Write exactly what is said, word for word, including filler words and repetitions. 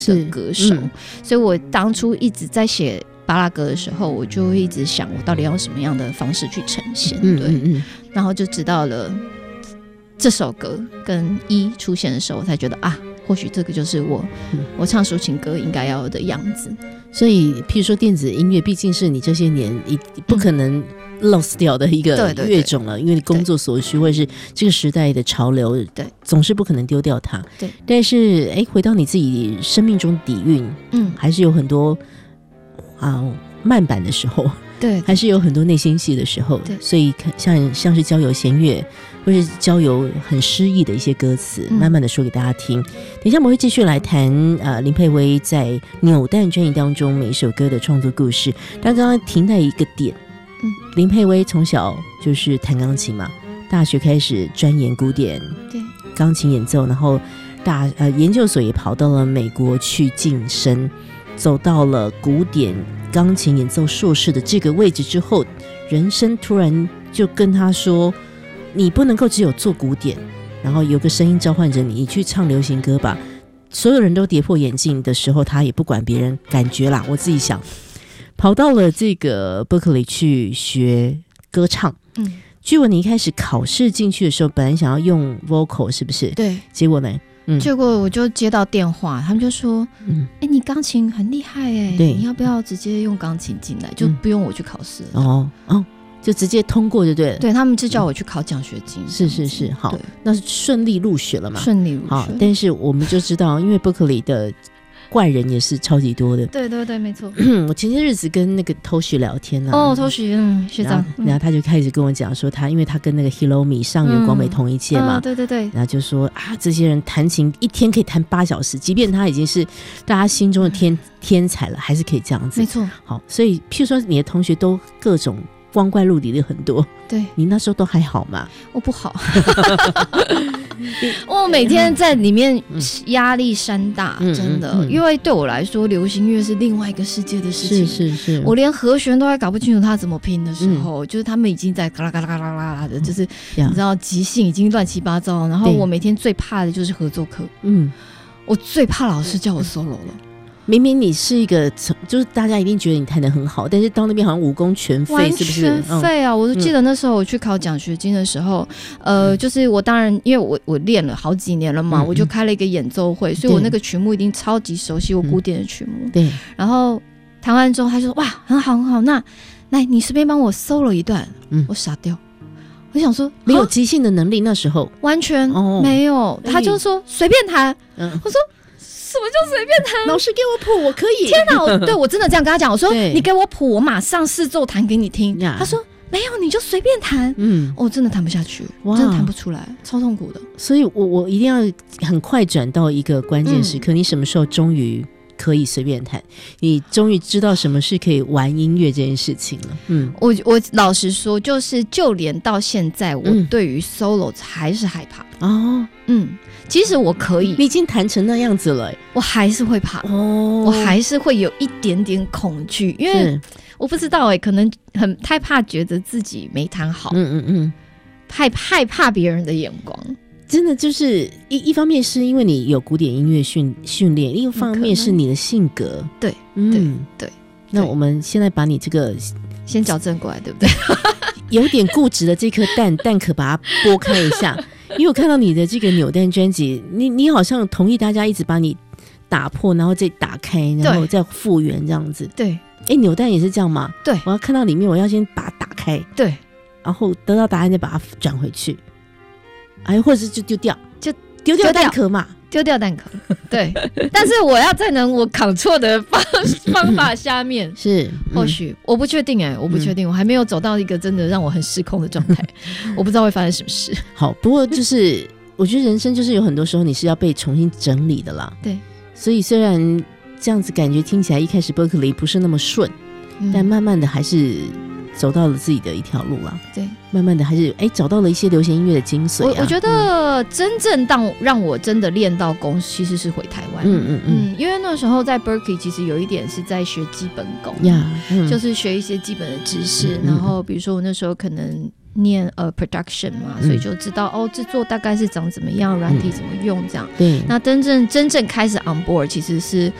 的歌手、嗯、所以我当初一直在写芭乐歌的时候，我就会一直想我到底要用什么样的方式去呈现、嗯、对、嗯嗯，然后就知道了这首歌跟一出现的时候，我才觉得啊，或许这个就是我、嗯、我唱抒情歌应该要有的样子。 所以譬如说电子音乐毕竟是你这些年不可能 lost 掉的一个乐种了、嗯、对对对，因为你工作所需或者是这个时代的潮流，对，总是不可能丢掉它。对，但是哎，回到你自己生命中底蕴，嗯，还是有很多啊慢板的时候，对，还是有很多内心戏的时候，对，所以像像是交友弦乐或是交友很诗意的一些歌词、嗯、慢慢的说给大家听。等一下我们会继续来谈呃林佩薇在扭蛋专辑当中每一首歌的创作故事。但刚刚停在一个点，嗯，林佩薇从小就是弹钢琴嘛，大学开始钻研古典钢琴演奏，然后大呃研究所也跑到了美国去晋升，走到了古典钢琴演奏硕士的这个位置之后，人生突然就跟他说，你不能够只有做古典，然后有个声音召唤着你，你去唱流行歌吧。所有人都跌破眼镜的时候，他也不管别人感觉啦，我自己想跑到了这个 Berkeley 去学歌唱。嗯，据闻你一开始考试进去的时候本来想要用 vocal 是不是？对，结果呢？嗯、 结果我就接到电话，他们就说嗯，哎、欸，你钢琴很厉害哎，对，你要不要直接用钢琴进来、嗯、就不用我去考试了。 哦哦，就直接通过就对了。 对，他们就叫我去考奖学金、嗯、 是是是，好，那是顺利入学了嘛？顺利入学。好，但是我们就知道因为 Berkeley 的怪人也是超级多的。 对对对，没错。 我前些日子跟那个 Toshi 聊天啊， 哦 Toshi 嗯学长， 然后, 然后他就开始跟我讲说他因为他跟那个 Hiromi 上原光美同一届嘛、嗯哦、对对对，然后就说啊这些人弹琴一天可以弹八小时，即便他已经是大家心中的天天才了，还是可以这样子。没错。好，所以譬如说你的同学都各种光怪陆离的很多，对，你那时候都还好吗？ 我不好我每天在里面压力山大、嗯、真的、嗯嗯、因为对我来说流行乐是另外一个世界的事情，是是是，我连和弦都还搞不清楚他怎么拼的时候、嗯、就是他们已经在嘎啦嘎啦嘎啦嘎啦的，就是、嗯、你知道即兴已经乱七八糟，然后我每天最怕的就是合作课，嗯，我最怕老师叫我 solo 了。 明明你是一个就是大家一定觉得你弹得很好，但是到那边好像武功全废，是不是？完全废啊、嗯、我就记得那时候我去考奖学金的时候、嗯、呃，就是我当然因为我我练了好几年了嘛、嗯、我就开了一个演奏会，所以我那个曲目一定超级熟悉，我古典的曲目、嗯、对，然后弹完之后他就说哇很好很好，那来你随便帮我 solo 一段、嗯、我傻掉，我想说没有即兴的能力，那时候完全没有、哦、他就说随便弹、嗯、我说什么叫随便弹？ 老师给我谱我可以。 天哪，我对我真的这样跟他讲，我说你给我谱我马上试奏弹给你听。他说没有你就随便弹。嗯，我、哦、真的弹不下去，真的弹不出来，超痛苦的。 所以我我一定要很快转到一个关键时刻、嗯、你什么时候终于可以随便弹，你终于知道什么是可以玩音乐这件事情了。嗯， 我我老实说就是就连到现在我对于 solo 还是害怕、嗯、哦嗯，即使我可以， 你已经弹成那样子了、欸、 我还是会怕哦，我还是会有一点点恐惧，因为我不知道哎、欸，可能很太怕觉得自己没弹好，嗯嗯嗯，害害怕别人的眼光。 真的就是一一方面是因为你有古典音乐训训练，另一方面是你的性格。对，嗯，对对。那我们现在把你这个先矫正过来，对不对？ 有点固执的这颗蛋，蛋壳把它剥开一下。因为我看到你的这个扭蛋专辑，你你好像同意大家一直把你打破，然后再打开，然后再复原这样子。对，哎，扭蛋也是这样吗？对，我要看到里面，我要先把它打开，对，然后得到答案再把它转回去。哎，或者是就丢掉，就丢掉蛋壳嘛， 丢掉蛋壳。对，但是我要在能我扛错的方方法下面，是、嗯、或许我不确定哎、欸，我不确定、嗯，我还没有走到一个真的让我很失控的状态，我不知道会发生什么事。 好，不过就是我觉得人生就是有很多时候你是要被重新整理的啦。对，所以虽然这样子感觉听起来一开始 Berkeley 不是那么顺、嗯，但慢慢的还是走到了自己的一条路啦。对，慢慢的还是哎找到了一些流行音乐的精髓、啊、 我, 我觉得真正当让我真的练到功其实是回台湾。嗯嗯嗯，因为那时候在 Berkeley 其实有一点是在学基本功、yeah, 嗯、就是学一些基本的知识、嗯、然后比如说我那时候可能念呃 production 嘛，所以就知道、嗯、哦制作大概是长怎么样，软体怎么用这样。 对， 那真正真正开始 on board 其实是